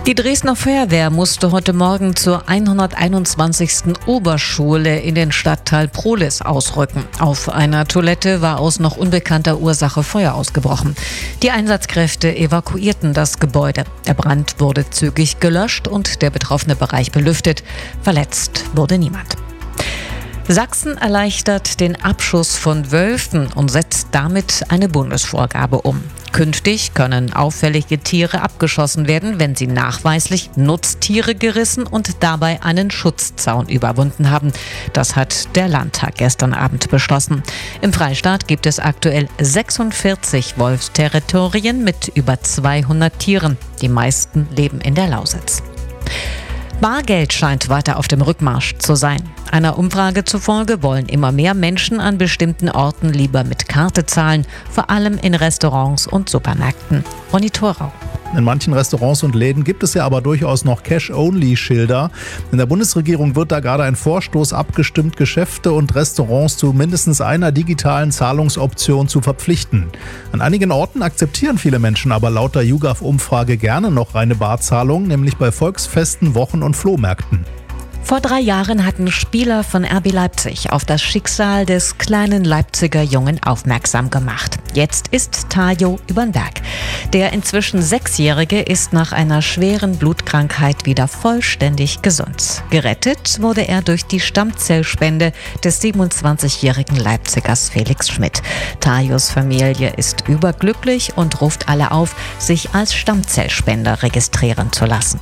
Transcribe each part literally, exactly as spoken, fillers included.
Die Dresdner Feuerwehr musste heute Morgen zur hunderteinundzwanzigsten Oberschule in den Stadtteil Prohlis ausrücken. Auf einer Toilette war aus noch unbekannter Ursache Feuer ausgebrochen. Die Einsatzkräfte evakuierten das Gebäude. Der Brand wurde zügig gelöscht und der betroffene Bereich belüftet. Verletzt wurde niemand. Sachsen erleichtert den Abschuss von Wölfen und setzt damit eine Bundesvorgabe um. Künftig können auffällige Tiere abgeschossen werden, wenn sie nachweislich Nutztiere gerissen und dabei einen Schutzzaun überwunden haben. Das hat der Landtag gestern Abend beschlossen. Im Freistaat gibt es aktuell sechsundvierzig Wolfsterritorien mit über zweihundert Tieren. Die meisten leben in der Lausitz. Bargeld scheint weiter auf dem Rückmarsch zu sein. Einer Umfrage zufolge wollen immer mehr Menschen an bestimmten Orten lieber mit Karte zahlen, vor allem in Restaurants und Supermärkten. Ronny Thorau. In manchen Restaurants und Läden gibt es ja aber durchaus noch Cash-Only-Schilder. In der Bundesregierung wird da gerade ein Vorstoß abgestimmt, Geschäfte und Restaurants zu mindestens einer digitalen Zahlungsoption zu verpflichten. An einigen Orten akzeptieren viele Menschen aber laut der YouGov-Umfrage gerne noch reine Barzahlung, nämlich bei Volksfesten, Wochen- und Flohmärkten. Vor drei Jahren hatten Spieler von R B Leipzig auf das Schicksal des kleinen Leipziger Jungen aufmerksam gemacht. Jetzt ist Tajo übern Berg. Der inzwischen Sechsjährige ist nach einer schweren Blutkrankheit wieder vollständig gesund. Gerettet wurde er durch die Stammzellspende des siebenundzwanzigjährigen Leipzigers Felix Schmidt. Tajos Familie ist überglücklich und ruft alle auf, sich als Stammzellspender registrieren zu lassen.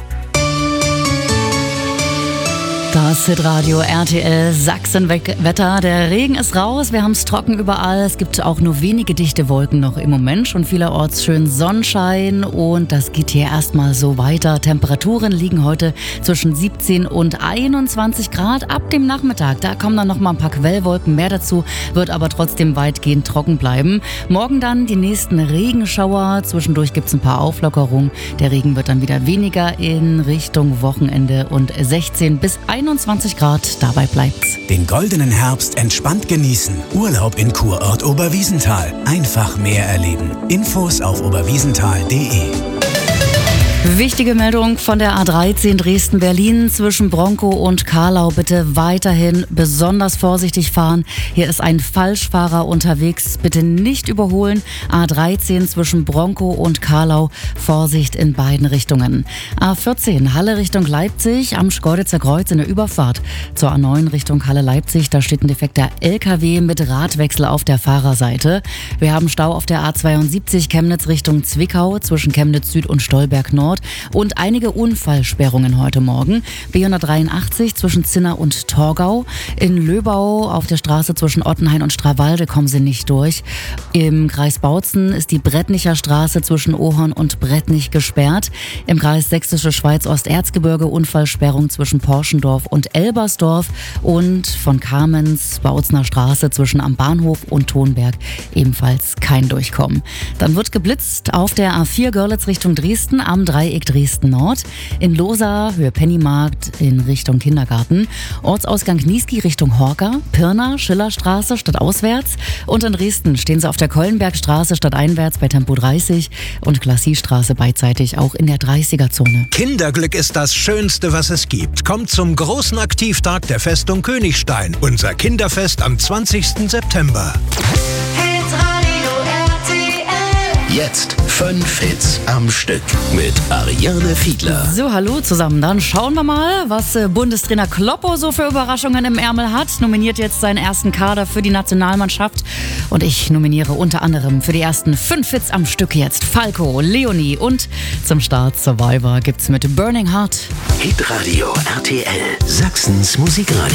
Das Hitradio R T L Sachsenwetter. Der Regen ist raus, wir haben es trocken überall. Es gibt auch nur wenige dichte Wolken noch im Moment. Schon vielerorts schön Sonnenschein und das geht hier erstmal so weiter. Temperaturen liegen heute zwischen siebzehn und einundzwanzig Grad ab dem Nachmittag. Da kommen dann noch mal ein paar Quellwolken mehr dazu, wird aber trotzdem weitgehend trocken bleiben. Morgen dann die nächsten Regenschauer. Zwischendurch gibt es ein paar Auflockerungen. Der Regen wird dann wieder weniger in Richtung Wochenende und sechzehn bis einundzwanzig Grad, dabei bleibt's. Den goldenen Herbst entspannt genießen. Urlaub in Kurort Oberwiesenthal. Einfach mehr erleben. Infos auf oberwiesenthal punkt de. Wichtige Meldung von der A dreizehn Dresden-Berlin zwischen Bronkow und Carlau. Bitte weiterhin besonders vorsichtig fahren. Hier ist ein Falschfahrer unterwegs. Bitte nicht überholen. A dreizehn zwischen Bronkow und Carlau. Vorsicht in beiden Richtungen. A vierzehn Halle Richtung Leipzig am Schkeuditzer Kreuz in der Überfahrt zur A neun Richtung Halle-Leipzig. Da steht ein defekter L K W mit Radwechsel auf der Fahrerseite. Wir haben Stau auf der A zweiundsiebzig Chemnitz Richtung Zwickau zwischen Chemnitz Süd und Stolberg Nord. Und einige Unfallsperrungen heute Morgen. B hundertdreiundachtzig zwischen Zinna und Torgau. In Löbau auf der Straße zwischen Ottenhain und Strawalde kommen sie nicht durch. Im Kreis Bautzen ist die Brettnicher Straße zwischen Ohorn und Brettnich gesperrt. Im Kreis Sächsische Schweiz-Osterzgebirge Unfallsperrung zwischen Porschendorf und Elbersdorf. Und von Kamenz, Bautzener Straße zwischen am Bahnhof und Tonberg ebenfalls kein Durchkommen. Dann wird geblitzt auf der A vier Görlitz Richtung Dresden am Dreieck Dresden Nord, in Losa, Höhe Pennymarkt in Richtung Kindergarten, Ortsausgang Niesky Richtung Horka, Pirna, Schillerstraße stadtauswärts und in Dresden stehen sie auf der Keulenbergstraße stadteinwärts bei Tempo dreißig und Glassiestraße beidseitig auch in der dreißiger-Zone. Kinderglück ist das Schönste, was es gibt. Kommt zum großen Aktivtag der Festung Königstein, unser Kinderfest am zwanzigsten September. Jetzt fünf Hits am Stück mit Ariane Fiedler. So, hallo zusammen. Dann schauen wir mal, was Bundestrainer Kloppo so für Überraschungen im Ärmel hat. Nominiert jetzt seinen ersten Kader für die Nationalmannschaft. Und ich nominiere unter anderem für die ersten fünf Hits am Stück jetzt Falco, Leonie und zum Start Survivor gibt's mit Burning Heart. Hitradio R T L, Sachsens Musikradio.